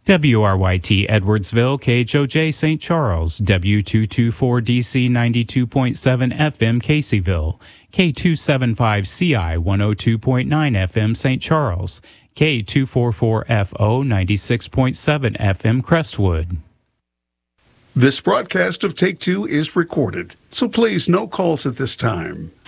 WRYT Edwardsville, KHOJ St. Charles, W224DC 92.7 FM Caseyville, K275CI 102.9 FM St. Charles, K244FO 96.7 FM Crestwood. This broadcast of Take Two is recorded, so please no calls at this time.